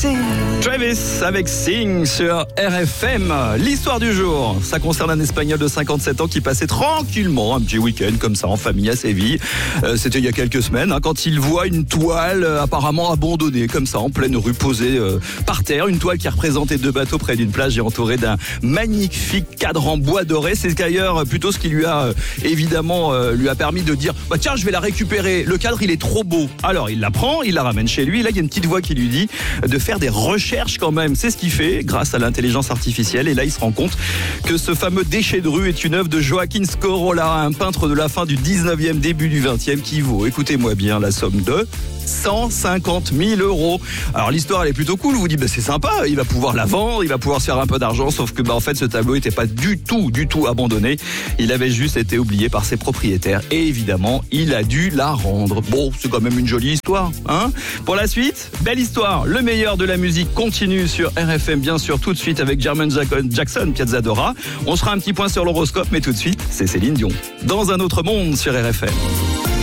Travis avec Sing sur RFM. L'histoire du jour, ça concerne un Espagnol de 57 ans qui passait tranquillement un petit week-end comme ça en famille à Séville. C'était il y a quelques semaines quand il voit une toile apparemment abandonnée comme ça en pleine rue posée par terre. Une toile qui représentait 2 bateaux près d'une plage et entourée d'un magnifique cadre en bois doré. C'est d'ailleurs plutôt ce qui lui a évidemment lui a permis de dire tiens, je vais la récupérer. Le cadre il est trop beau. Alors il la prend, il la ramène chez lui. Là il y a une petite voix qui lui dit de faire des recherches quand même. C'est ce qu'il fait grâce à l'intelligence artificielle. Et là il se rend compte que ce fameux déchet de rue est une œuvre de Joaquín Sorolla, un peintre de la fin du 19e, début du 20e, qui vaut, écoutez-moi bien, la somme de 150 000 €. Alors l'histoire elle est plutôt cool, vous vous dites c'est sympa, il va pouvoir la vendre, il va pouvoir se faire un peu d'argent, sauf que en fait ce tableau n'était pas du tout abandonné, il avait juste été oublié par ses propriétaires et évidemment il a dû la rendre. Bon, c'est quand même une jolie histoire, hein. Pour la suite, belle histoire, le meilleur de la musique continue sur RFM bien sûr, tout de suite avec Jermaine Jackson, Piazza Dora. On se fera un petit point sur l'horoscope, mais tout de suite c'est Céline Dion, Dans un autre monde sur RFM.